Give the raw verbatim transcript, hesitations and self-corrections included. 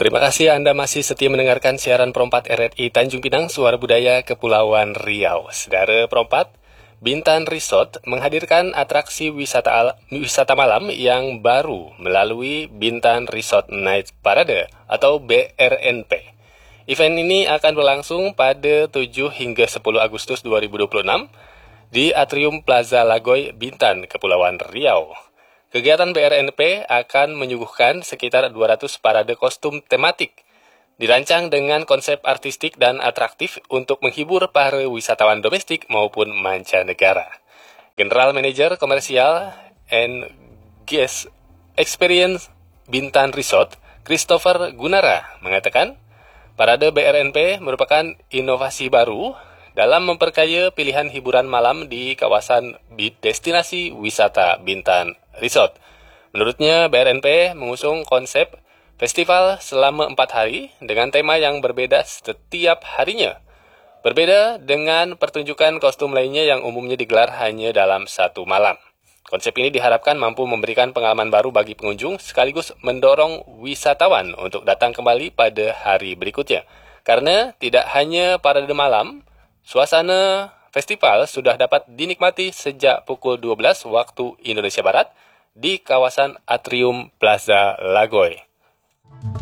Terima kasih Anda masih setia mendengarkan siaran Perompat R R I Tanjung Pinang, Suara Budaya Kepulauan Riau. Saudara Perompat, Bintan Resort menghadirkan atraksi wisata, al- wisata malam yang baru melalui Bintan Resort Night Parade atau B R N P. Event ini akan berlangsung pada tujuh hingga sepuluh Agustus dua ribu dua puluh enam di Atrium Plaza Lagoy, Bintan, Kepulauan Riau. Kegiatan B R N P akan menyuguhkan sekitar dua ratus parade kostum tematik, dirancang dengan konsep artistik dan atraktif untuk menghibur para wisatawan domestik maupun mancanegara. General Manager Komersial and Guest Experience Bintan Resort, Christopher Gunara, mengatakan, parade B R N P merupakan inovasi baru dalam memperkaya pilihan hiburan malam di kawasan destinasi wisata Bintan Resort. Menurutnya, B R N P mengusung konsep festival selama empat hari dengan tema yang berbeda setiap harinya. Berbeda dengan pertunjukan kostum lainnya yang umumnya digelar hanya dalam satu malam. Konsep ini diharapkan mampu memberikan pengalaman baru bagi pengunjung sekaligus mendorong wisatawan untuk datang kembali pada hari berikutnya. Karena tidak hanya parade malam, suasana festival sudah dapat dinikmati sejak pukul dua belas waktu Indonesia Barat di kawasan Atrium Plaza Lagoy.